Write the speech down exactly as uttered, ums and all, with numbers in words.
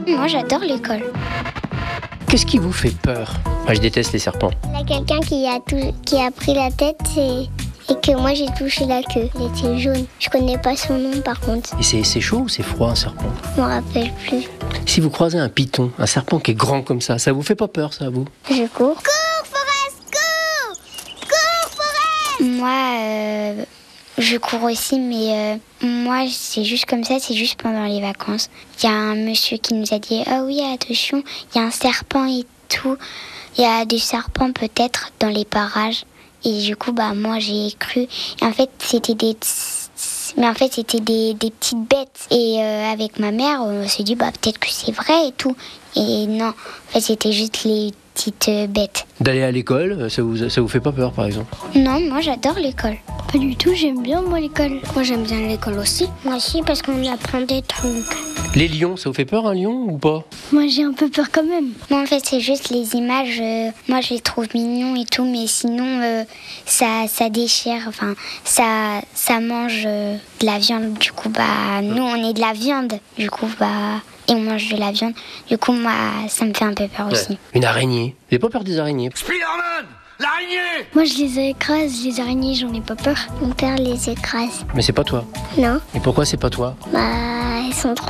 Moi, j'adore l'école. Qu'est-ce qui vous fait peur? Moi, je déteste les serpents. Il y a quelqu'un qui a, tout, qui a pris la tête et, et que moi j'ai touché la queue. Il était jaune. Je connais pas son nom par contre. Et c'est, c'est chaud ou c'est froid un serpent? Je me rappelle plus. Si vous croisez un python, un serpent qui est grand comme ça, ça vous fait pas peur, ça, vous? Je cours. Cours, Forest, cours! Cours, Forest! Moi, euh, je cours aussi, mais euh, moi, c'est juste comme ça, c'est juste pendant les vacances. Il y a un monsieur qui nous a dit « Ah oui, attention, il y a un serpent et tout. Il y a des serpents peut-être dans les parages. » Et du coup, bah moi, j'ai cru. Et en fait, c'était des... Mais en fait, c'était des, des petites bêtes. Et euh, avec ma mère, on s'est dit, bah peut-être que c'est vrai et tout. Et non, en fait, c'était juste les petites euh, bêtes. D'aller à l'école, ça vous, ça vous fait pas peur, par exemple? Non, moi, j'adore l'école. Pas du tout, j'aime bien moi l'école. Moi j'aime bien l'école aussi. Moi aussi parce qu'on apprend des trucs. Les lions, ça vous fait peur, un lion, ou pas? Moi j'ai un peu peur quand même. Moi, en fait, c'est juste les images. Euh, moi, je les trouve mignons et tout, mais sinon, euh, ça, ça déchire. Enfin, ça, ça mange euh, de la viande. Du coup, bah, nous, on est de la viande. Du coup, bah, et on mange de la viande. Du coup, moi, ça me fait un peu peur aussi. Ouais. Une araignée. Vous n'avez pas peur des araignées? Spider-Man! L'araignée! Moi je les écrase, les araignées, j'en ai pas peur. Mon père les écrase. Mais c'est pas toi. Non. Et pourquoi c'est pas toi? Bah, elles sont trop